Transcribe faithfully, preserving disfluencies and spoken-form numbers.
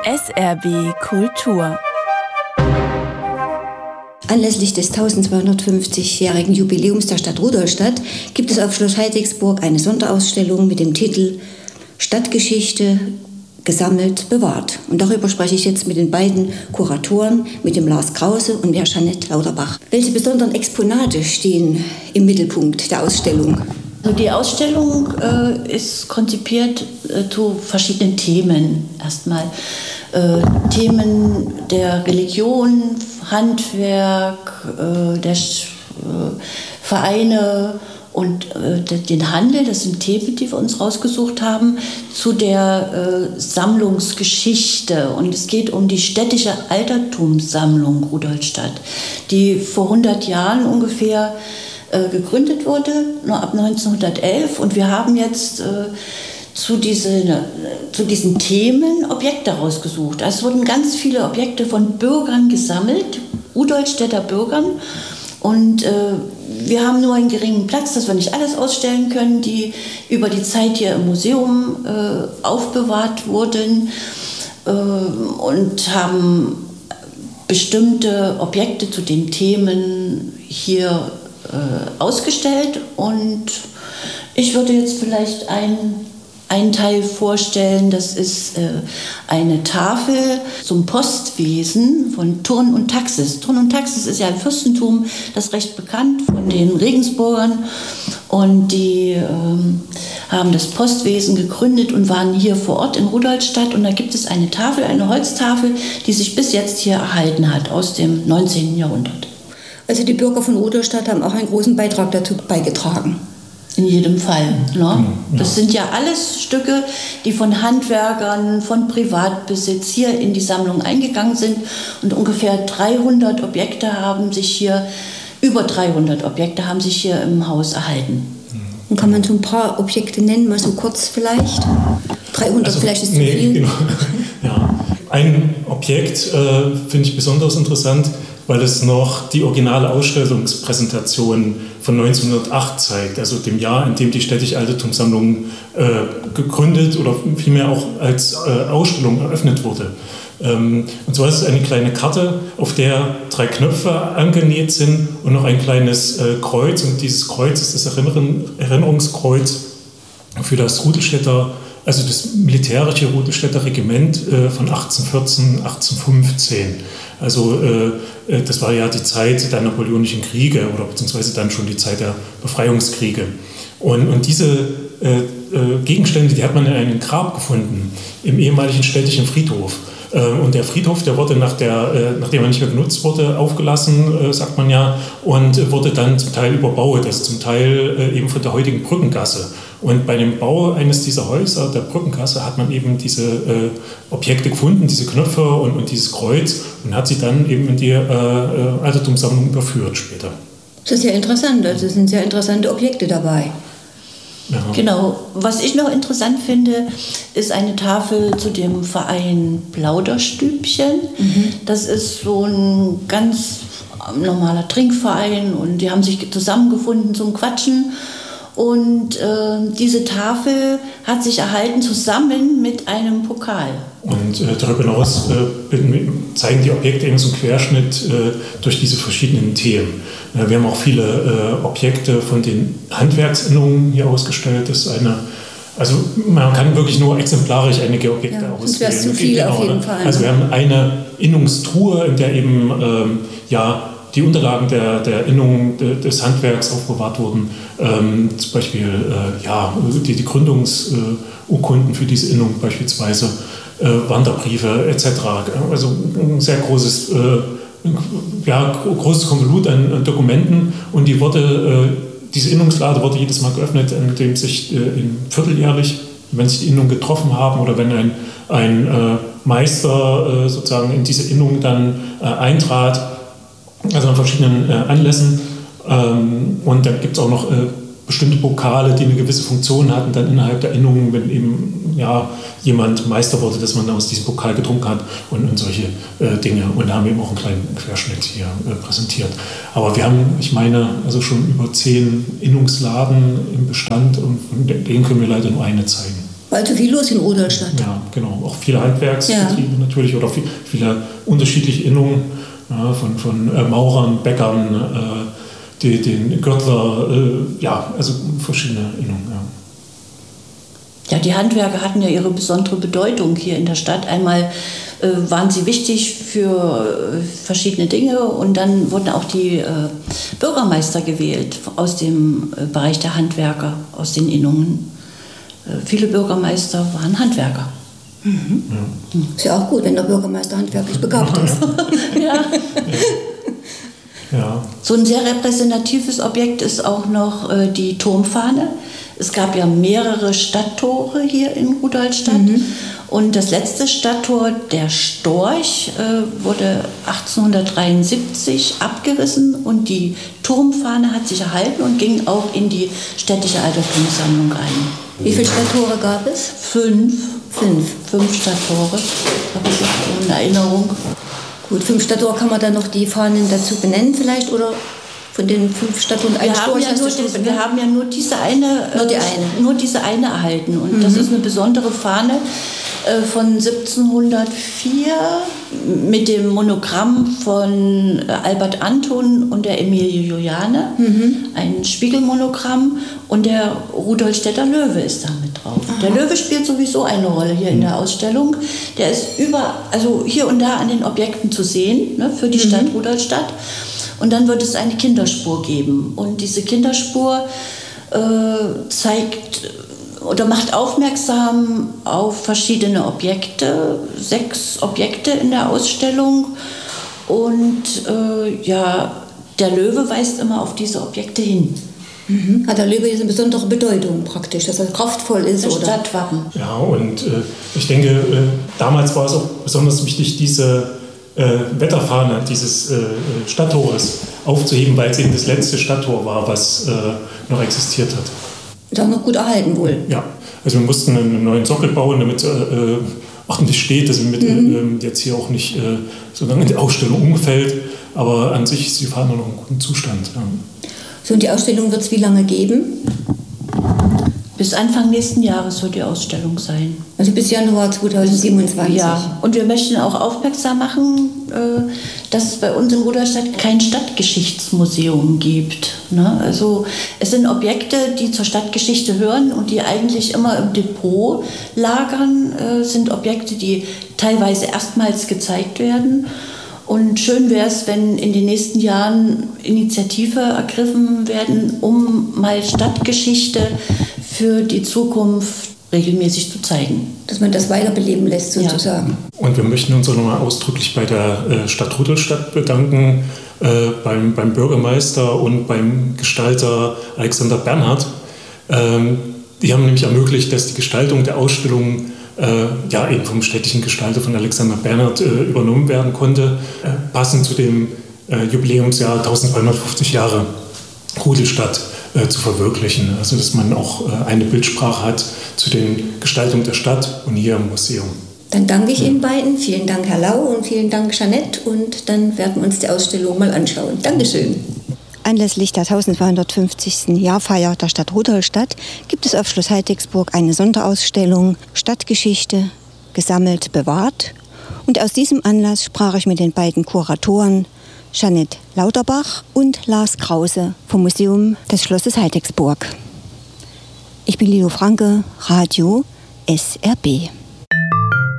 S R B Kultur. Anlässlich des eintausendzweihundertfünfzigjährigen Jubiläums der Stadt Rudolstadt gibt es auf Schloss Heidigsburg eine Sonderausstellung mit dem Titel Stadtgeschichte gesammelt, bewahrt. Und darüber spreche ich jetzt mit den beiden Kuratoren, mit dem Lars Krause und der Jeanette Lauterbach. Welche besonderen Exponate stehen im Mittelpunkt der Ausstellung? Also die Ausstellung äh, ist konzipiert äh, zu verschiedenen Themen. Erstmal äh, Themen der Religion, Handwerk, äh, der äh, Vereine und äh, den Handel. Das sind Themen, die wir uns rausgesucht haben, zu der äh, Sammlungsgeschichte. Und es geht um die städtische Altertumssammlung Rudolstadt, die vor hundert Jahren ungefähr gegründet wurde, nur ab neunzehnhundertelf, und wir haben jetzt äh, zu, diese, zu diesen Themen Objekte rausgesucht. Also es wurden ganz viele Objekte von Bürgern gesammelt, Rudolstädter Bürgern, und äh, wir haben nur einen geringen Platz, dass wir nicht alles ausstellen können, die über die Zeit hier im Museum äh, aufbewahrt wurden, äh, und haben bestimmte Objekte zu den Themen hier ausgestellt, und ich würde jetzt vielleicht einen, einen Teil vorstellen. Das ist äh, eine Tafel zum Postwesen von Thurn und Taxis. Thurn und Taxis ist ja ein Fürstentum, das ist recht bekannt von den Regensburgern, und die äh, haben das Postwesen gegründet und waren hier vor Ort in Rudolstadt, und da gibt es eine Tafel, eine Holztafel, die sich bis jetzt hier erhalten hat aus dem neunzehnten Jahrhundert. Also die Bürger von Rudolstadt haben auch einen großen Beitrag dazu beigetragen. In jedem Fall. Ne? Das sind ja alles Stücke, die von Handwerkern, von Privatbesitz hier in die Sammlung eingegangen sind. Und ungefähr dreihundert Objekte haben sich hier, über dreihundert Objekte haben sich hier im Haus erhalten. Und kann man so ein paar Objekte nennen, mal so kurz vielleicht? dreihundert also, vielleicht ist zu nee, viel. Genau. Ja. Ein Objekt äh, finde ich besonders interessant, weil es noch die originale Ausstellungspräsentation von neunzehnhundertacht zeigt, also dem Jahr, in dem die städtische Altertumssammlung äh, gegründet oder vielmehr auch als äh, Ausstellung eröffnet wurde. Ähm, und zwar ist es eine kleine Karte, auf der drei Knöpfe angenäht sind und noch ein kleines äh, Kreuz. Und dieses Kreuz ist das Erinnerung, Erinnerungskreuz für das Rudolstädter, also das militärische Rudolstädter Regiment äh, von achtzehnhundertvierzehn, achtzehnhundertfünfzehn. Also äh, das war ja die Zeit der Napoleonischen Kriege oder beziehungsweise dann schon die Zeit der Befreiungskriege. Und, und diese äh, äh, Gegenstände, die hat man in einem Grab gefunden, im ehemaligen städtischen Friedhof. Äh, und der Friedhof, der wurde, nach der, äh, nachdem er nicht mehr genutzt wurde, aufgelassen, äh, sagt man ja, und wurde dann zum Teil überbaut, also zum Teil äh, eben von der heutigen Brückengasse. Und bei dem Bau eines dieser Häuser, der Brückengasse, hat man eben diese äh, Objekte gefunden, diese Knöpfe und, und dieses Kreuz, und hat sie dann eben in die äh, Altertumssammlung überführt später. Das ist ja interessant, also es sind sehr interessante Objekte dabei. Ja. Genau. Was ich noch interessant finde, ist eine Tafel zu dem Verein Plauderstübchen. Mhm. Das ist so ein ganz normaler Trinkverein, und die haben sich zusammengefunden zum Quatschen. Und äh, diese Tafel hat sich erhalten zusammen mit einem Pokal. Und äh, darüber hinaus äh, zeigen die Objekte eben so einen Querschnitt äh, durch diese verschiedenen Themen. Äh, wir haben auch viele äh, Objekte von den Handwerksinnungen hier ausgestellt. Das ist eine, also man kann wirklich nur exemplarisch einige Objekte ja, auswählen. Das wäre zu viel genau, auf jeden Fall. Also wir haben eine Innungstruhe, in der eben ähm, ja, die Unterlagen der, der Innung de, des Handwerks aufbewahrt wurden, ähm, zum Beispiel äh, ja, die, die Gründungsurkunden äh, für diese Innung beispielsweise, äh, Wanderbriefe et cetera. Also ein sehr großes, äh, ja, großes Konvolut an, an Dokumenten, und die wurde, äh, diese Innungslade wurde jedes Mal geöffnet, indem sich äh, in vierteljährlich, wenn sich die Innungen getroffen haben oder wenn ein, ein äh, Meister äh, sozusagen in diese Innung dann äh, eintrat, also an verschiedenen äh, Anlässen. Ähm, und dann gibt es auch noch äh, bestimmte Pokale, die eine gewisse Funktion hatten, dann innerhalb der Innungen, wenn eben ja, jemand Meister wurde, dass man aus diesem Pokal getrunken hat, und, und solche äh, Dinge. Und da haben wir eben auch einen kleinen Querschnitt hier äh, präsentiert. Aber wir haben, ich meine, also schon über zehn Innungsladen im Bestand, und von denen können wir leider nur eine zeigen. Weil zu viel los in Rudolstadt. Ja, genau. Auch viele Handwerksbetriebe ja. natürlich oder viel, viele unterschiedliche Innungen ja, von, von äh, Maurern, Bäckern, äh, die, den Gürtler, äh, ja, also verschiedene Innungen. Ja. Ja, die Handwerker hatten ja ihre besondere Bedeutung hier in der Stadt. Einmal äh, waren sie wichtig für äh, verschiedene Dinge und dann wurden auch die äh, Bürgermeister gewählt aus dem äh, Bereich der Handwerker, aus den Innungen. Äh, viele Bürgermeister waren Handwerker. Mhm. Ja. Ist ja auch gut, wenn der Bürgermeister handwerklich begabt ist. Ja. Ja. Ja. So ein sehr repräsentatives Objekt ist auch noch äh, die Turmfahne. Es gab ja mehrere Stadttore hier in Rudolstadt. Mhm. Und das letzte Stadttor, der Storch, äh, wurde achtzehnhundertdreiundsiebzig abgerissen und die Turmfahne hat sich erhalten und ging auch in die städtische Altertumssammlung ein. Wie viele Stadttore gab es? Fünf. Fünf. Fünf Stadttore, habe ich jetzt in Erinnerung. Gut, fünf Stadttore, kann man dann noch die Fahnen dazu benennen vielleicht, oder von den fünf Stadttoren ein Storch hast du schon benannt? Wir haben ja nur diese eine, nur die eine, nur diese eine erhalten und mhm. das ist eine besondere Fahne äh, von siebzehnhundertvier mit dem Monogramm von Albert Anton und der Emilie Juliane, mhm. ein Spiegelmonogramm und der Rudolstädter Löwe ist da mit drauf. Aha. Der Löwe spielt sowieso eine Rolle hier in der Ausstellung. Der ist über, also hier und da an den Objekten zu sehen, ne, für die mhm. Stadt Rudolstadt. Und dann wird es eine Kinderspur geben. Und diese Kinderspur äh, zeigt oder macht aufmerksam auf verschiedene Objekte, sechs Objekte in der Ausstellung. Und äh, ja, der Löwe weist immer auf diese Objekte hin. Mhm. Hat der Löwe jetzt eine besondere Bedeutung praktisch, dass er kraftvoll ist? Das oder? Stadtwappen. Ja, und äh, ich denke, äh, damals war es auch besonders wichtig, diese Äh, Wetterfahne dieses äh, Stadttores aufzuheben, weil es eben das letzte Stadttor war, was äh, noch existiert hat. Ist auch noch gut erhalten wohl. Ja, also wir mussten einen neuen Sockel bauen, damit es äh, ordentlich steht, dass mit, mhm. äh, jetzt hier auch nicht äh, so lange in die Ausstellung umfällt, aber an sich ist die Fahne noch in gutem Zustand. Ja. So, und die Ausstellung wird es wie lange geben? Bis Anfang nächsten Jahres wird die Ausstellung sein. Also bis Januar zweitausendsiebenundzwanzig. Ja, und wir möchten auch aufmerksam machen, dass es bei uns in Rudolstadt kein Stadtgeschichtsmuseum gibt. Also es sind Objekte, die zur Stadtgeschichte hören und die eigentlich immer im Depot lagern, sind Objekte, die teilweise erstmals gezeigt werden. Und schön wäre es, wenn in den nächsten Jahren Initiative ergriffen werden, um mal Stadtgeschichte für die Zukunft regelmäßig zu zeigen. Dass man das weiterbeleben lässt sozusagen. Ja. Und wir möchten uns auch nochmal ausdrücklich bei der äh, Stadt Rudolstadt bedanken, äh, beim, beim Bürgermeister und beim Gestalter Alexander Bernhard. Ähm, die haben nämlich ermöglicht, dass die Gestaltung der Ausstellung äh, ja, eben vom städtischen Gestalter von Alexander Bernhard äh, übernommen werden konnte, äh, passend zu dem äh, Jubiläumsjahr eintausendzweihundertfünfzig Jahre Rudolstadt äh, zu verwirklichen. Also dass man auch äh, eine Bildsprache hat zu den Gestaltungen der Stadt und hier im Museum. Dann danke ich ja. Ihnen beiden. Vielen Dank, Herr Lau, und vielen Dank, Jeanette. Und dann werden wir uns die Ausstellung mal anschauen. Dankeschön. Anlässlich der eintausendzweihundertfünfzigsten Jahrfeier der Stadt Rudolstadt gibt es auf Schloss Heidigsburg eine Sonderausstellung Stadtgeschichte, gesammelt, bewahrt. Und aus diesem Anlass sprach ich mit den beiden Kuratoren Jeanette Lauterbach und Lars Krause vom Museum des Schlosses Heidigsburg. Ich bin Leo Franke, Radio S R B.